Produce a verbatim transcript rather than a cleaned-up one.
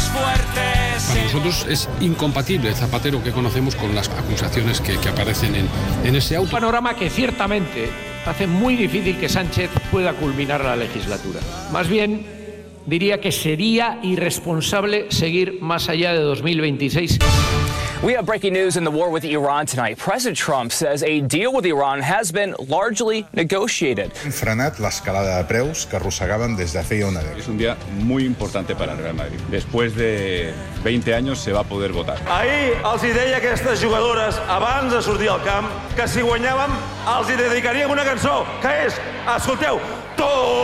fuertes. Para nosotros es incompatible el Zapatero que conocemos con las acusaciones que, que aparecen en, en ese auto. Un panorama que ciertamente hace muy difícil que Sánchez pueda culminar la legislatura. Más bien, diría que sería irresponsable seguir más allá de dos mil veintiséis. We have breaking news in the war with Iran tonight. President Trump says a deal with Iran has been largely negotiated. Han frenat l'escalada de preus que arrossegaven des de feia una dècada. Es un día muy importante para el Real Madrid. Después de veinte años se va a poder votar. Ahir els hi deia a aquestes jugadores, abans de sortir al camp, que si guanyàvem els hi dedicaríem una cançó, que és, escolteu, tot